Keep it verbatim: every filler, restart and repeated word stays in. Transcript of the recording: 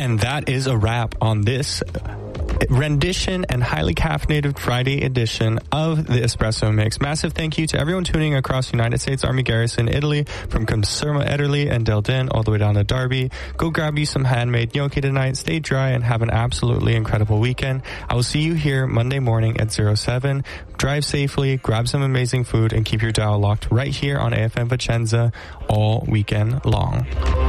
And that is a wrap on this rendition and highly caffeinated Friday edition of the Espresso Mix. Massive thank you to everyone tuning across United States Army Garrison, Italy, from Conserma, Ederle, and Delden all the way down to Derby. Go grab you some handmade gnocchi tonight, stay dry, and have an absolutely incredible weekend. I will see you here Monday morning at zero seven. Drive safely, grab some amazing food, and keep your dial locked right here on A F M Vicenza all weekend long.